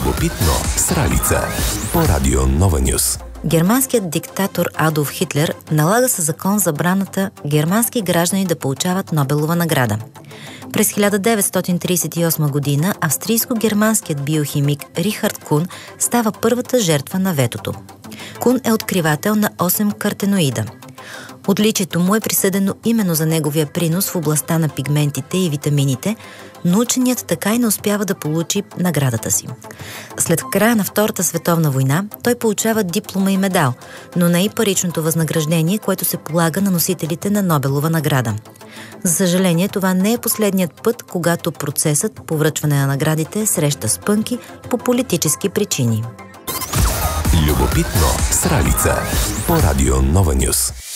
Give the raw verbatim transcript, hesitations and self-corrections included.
Любопитно с Ралица по Радио Нова Нюс. Германският диктатор Адолф Хитлер налага със закон забраната германски граждани да получават Нобелова награда. През хиляда деветстотин тридесет и осма година австрийско-германският биохимик Рихард Кун става първата жертва на ветото. Кун е откривател на осем картеноида. Отличието му е присъдено именно за неговия принос в областта на пигментите и витамините, но ученият така и не успява да получи наградата си. След края на Втората световна война той получава диплома и медал, но не и паричното възнаграждение, което се полага на носителите на Нобелова награда. За съжаление, това не е последният път, когато процесът по връчване на наградите среща спънки по политически причини. Любопитно с Ралица по Радио Нова Нюс.